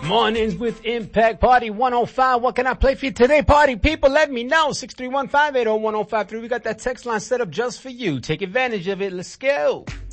Mornings with Impact Party 105. What can I play for you today, party people? Let me know. 631-580-1053. We got that text line set up just for you. Take advantage of it. Let's go.